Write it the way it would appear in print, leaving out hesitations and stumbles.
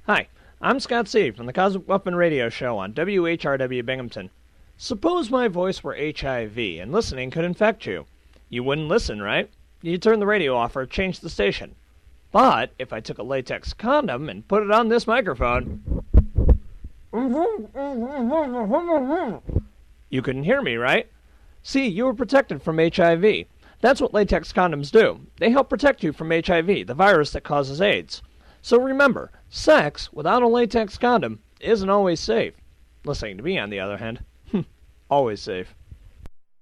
Hi, I'm Scott C. from the Cosmic Weapon Radio Show on WHRW Binghamton. Suppose my voice were HIV and listening could infect you. You wouldn't listen, right? You'd turn the radio off or change the station. But if I took a latex condom and put it on this microphone, you couldn't hear me, right? See, you were protected from HIV. That's what latex condoms do. They help protect you from HIV, the virus that causes AIDS. So remember, sex without a latex condom isn't always safe. Listening to me, on the other hand, always safe.